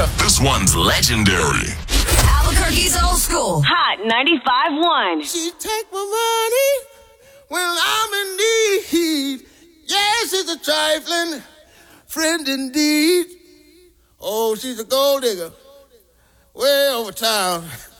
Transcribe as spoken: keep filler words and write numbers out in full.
Yeah. This one's legendary. Albuquerque's old school. Hot ninety-five point one. She take my money when I'm in need. Yes, she's a trifling friend indeed. Oh, she's a gold digger way over town.